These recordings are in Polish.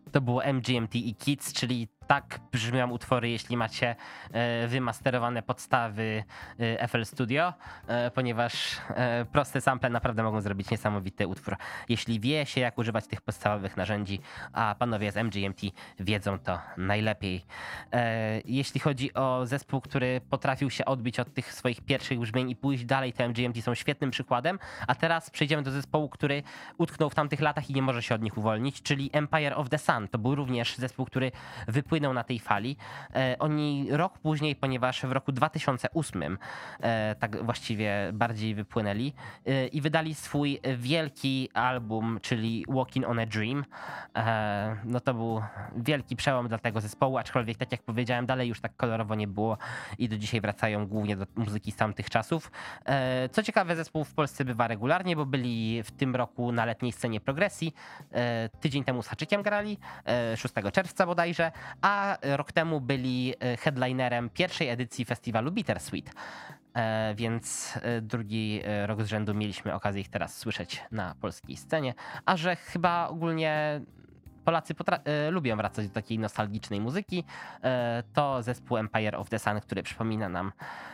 To było MGMT i Kids, czyli tak brzmią utwory, jeśli macie wymasterowane podstawy FL Studio, ponieważ proste sample naprawdę mogą zrobić niesamowity utwór. Jeśli wie się, jak używać tych podstawowych narzędzi, a panowie z MGMT wiedzą to najlepiej. Jeśli chodzi o zespół, który potrafił się odbić od tych swoich pierwszych brzmień i pójść dalej, to MGMT są świetnym przykładem, a teraz przejdziemy do zespołu, który utknął w tamtych latach i nie może się od nich uwolnić, czyli Empire of the Sun. To był również zespół, który wypłynął na tej fali. Oni rok później, ponieważ w roku 2008 tak właściwie bardziej wypłynęli i wydali swój wielki album, czyli Walking on a Dream. No to był wielki przełom dla tego zespołu, aczkolwiek tak jak powiedziałem, dalej już tak kolorowo nie było i do dzisiaj wracają głównie do muzyki z tamtych czasów. Co ciekawe, zespół w Polsce bywa regularnie, bo byli w tym roku na letniej scenie progresji. Tydzień temu z Haczykiem grali, 6 czerwca bodajże, a rok temu byli headlinerem pierwszej edycji festiwalu Bittersweet. Więc drugi rok z rzędu mieliśmy okazję ich teraz słyszeć na polskiej scenie, a że chyba ogólnie Polacy lubią wracać do takiej nostalgicznej muzyki, to zespół Empire of the Sun, który przypomina nam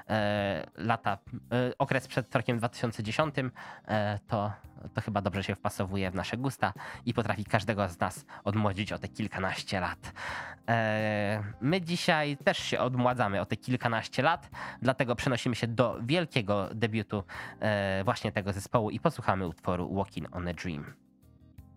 okres przed rokiem 2010, to chyba dobrze się wpasowuje w nasze gusta i potrafi każdego z nas odmłodzić o te kilkanaście lat. My dzisiaj też się odmładzamy o te kilkanaście lat, dlatego przenosimy się do wielkiego debiutu właśnie tego zespołu i posłuchamy utworu Walking on a Dream.